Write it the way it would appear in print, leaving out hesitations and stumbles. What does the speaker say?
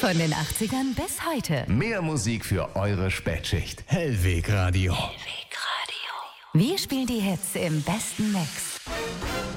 Von den 80ern bis heute. Mehr Musik für eure Spätschicht. Hellweg Radio. Wir spielen die Hits im besten Mix.